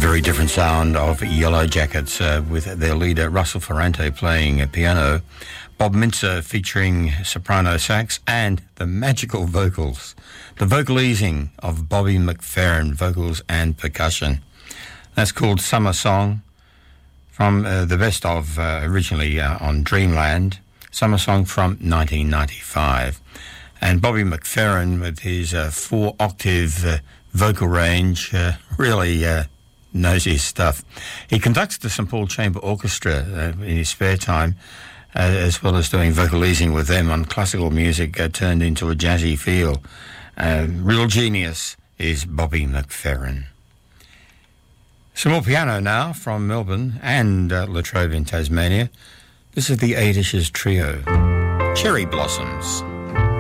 very different sound of Yellow Jackets with their leader Russell Ferrante playing piano, Bob Mintzer featuring soprano sax, and the magical vocals, the vocal easing of Bobby McFerrin, vocals and percussion. That's called Summer Song, from the best of originally on Dreamland, Summer Song from 1995. And Bobby McFerrin with his 4-octave vocal range really knows his stuff. He conducts the St Paul Chamber Orchestra in his spare time, as well as doing vocal easing with them on classical music turned into a jazzy feel. Real genius is Bobby McFerrin. Some more piano now from Melbourne and La Trobe in Tasmania. This is the Eight Dishes Trio, Cherry Blossoms.